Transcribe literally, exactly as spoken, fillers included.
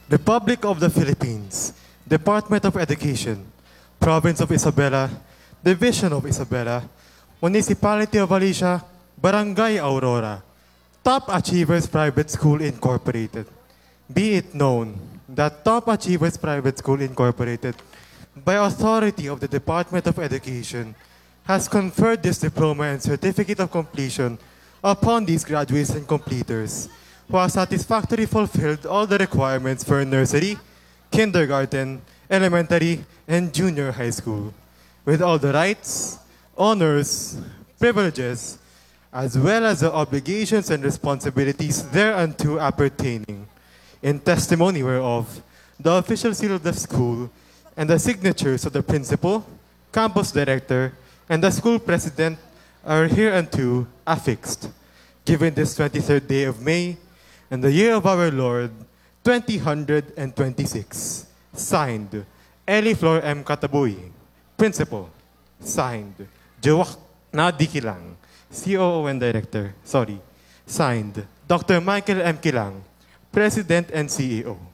Republic of the Philippines, Department of Education, Province of Isabela, Division of Isabela, Municipality of Alicia, Barangay Aurora, Top Achievers Private School Incorporated. Be it known that Top Achievers Private School Incorporated, by authority of the Department of Education, has conferred this diploma and certificate of completion upon these graduates and completers who have satisfactorily fulfilled all the requirements for nursery, kindergarten, elementary, and junior high school, with all the rights, honors, privileges, as well as the obligations and responsibilities thereunto appertaining, in testimony whereof, the official seal of the school and the signatures of the principal, campus director, and the school president are hereunto affixed, given this twenty-third day of May, in the year of our Lord, twenty twenty-six. Signed, Eli Flor M. Katabuy, Principal. Signed, Jawak Nadi Kilang, C O O and Director. Sorry. Signed, Doctor Michael M. Kilang, President and C E O.